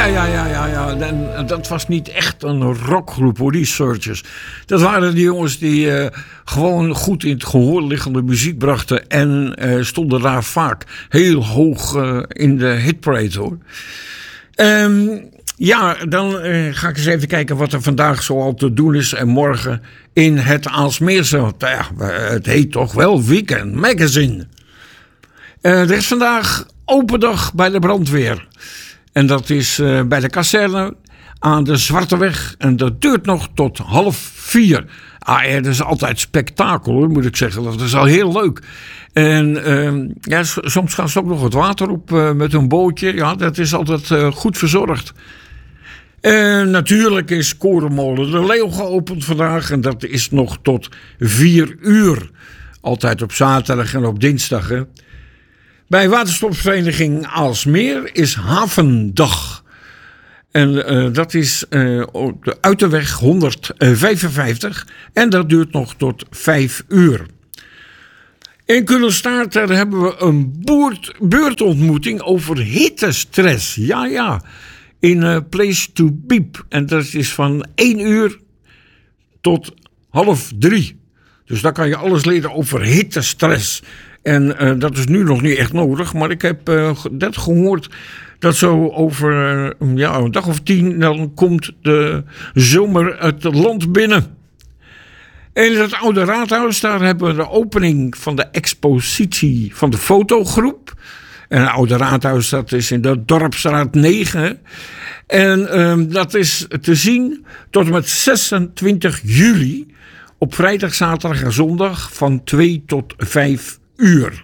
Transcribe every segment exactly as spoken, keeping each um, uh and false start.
ja, ja, ja, ja. En dat was niet echt een rockgroep hoor, die Searchers. Dat waren die jongens die uh, gewoon goed in het gehoor liggende muziek brachten. En uh, stonden daar vaak heel hoog uh, in de hitparade hoor. Um, ja, dan uh, ga ik eens even kijken wat er vandaag zoal te doen is. En morgen in het Aalsmeerse. Want ja, het heet toch wel Weekend Magazine. Uh, er is vandaag open dag bij de brandweer. En dat is uh, bij de kazerne aan de Zwarteweg. En dat duurt nog tot half vier. Ah, ja, dat is altijd spektakel hoor, moet ik zeggen. Dat is al heel leuk. En uh, ja, soms gaan ze ook nog het water op uh, met een bootje. Ja, dat is altijd uh, goed verzorgd. En natuurlijk is Korenmolen de Leeuw geopend vandaag. En dat is nog tot vier uur. Altijd op zaterdag en op dinsdag. Hè. Bij waterstopvereniging Aalsmeer is Havendag. En uh, dat is uh, de Uiterweg honderdvijfenvijftig. En dat duurt nog tot vijf uur. In Kudelstaart daar hebben we een boert, beurtontmoeting over hittestress. Ja, ja. In uh, Place to Beep. En dat is van één uur tot half drie. Dus daar kan je alles leren over hittestress. En uh, dat is nu nog niet echt nodig. Maar ik heb uh, net gehoord dat zo over uh, ja, een dag of tien... dan komt de zomer het land binnen. En in het Oude Raadhuis, daar hebben we de opening van de expositie van de fotogroep. En het Oude Raadhuis, dat is in de Dorpsstraat negen. En um, dat is te zien tot en met zesentwintig juli... op vrijdag, zaterdag en zondag van twee tot vijf uur.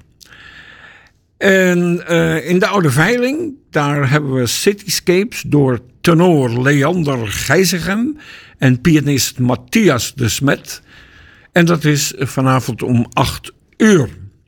En uh, in de Oude Veiling, daar hebben we Cityscapes door tenor Leander Gijzegem en pianist Matthias de Smet. En dat is vanavond om acht uur.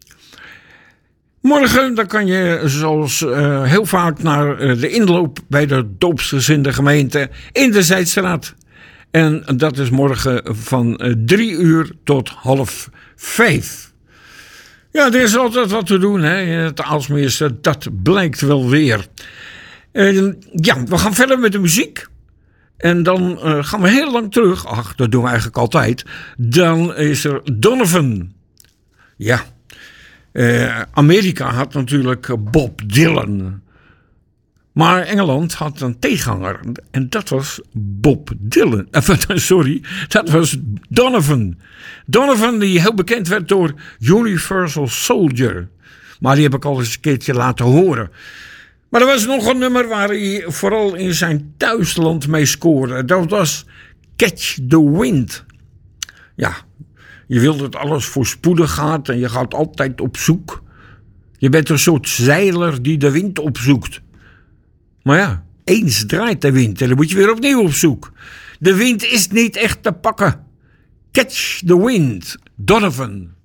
Morgen dan kan je zoals uh, heel vaak naar uh, de inloop bij de doopsgezinde gemeente in de Zijdstraat. En dat is morgen van uh, drie uur tot half vijf. Ja, er is altijd wat te doen, hè. Het Aalsmeerse, dat blijkt wel weer. Uh, ja, we gaan verder met de muziek. En dan uh, gaan we heel lang terug. Ach, dat doen we eigenlijk altijd. Dan is er Donovan. Ja. Uh, Amerika had natuurlijk Bob Dylan. Maar Engeland had een tegenhanger. En dat was Bob Dylan. Uh, sorry, dat was Donovan. Donovan die heel bekend werd door Universal Soldier. Maar die heb ik al eens een keertje laten horen. Maar er was nog een nummer waar hij vooral in zijn thuisland mee scoorde. Dat was Catch the Wind. Ja, je wilt dat alles voorspoedig gaat en je gaat altijd op zoek. Je bent een soort zeiler die de wind opzoekt. Maar ja, eens draait de wind en dan moet je weer opnieuw op zoek. De wind is niet echt te pakken. Catch the Wind, Donovan.